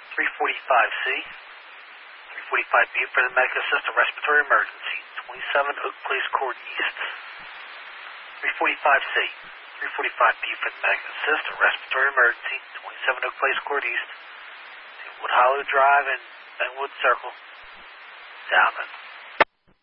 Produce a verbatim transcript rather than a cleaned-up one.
three forty-five C. three forty-five B for the medical assistant respiratory emergency. twenty-seven Oak Place Court East. three forty-five C. three forty-five B for the medical assistant respiratory emergency. twenty-seven Oak Place Court East. Wood Hollow Drive and Benwood Circle. Salmon.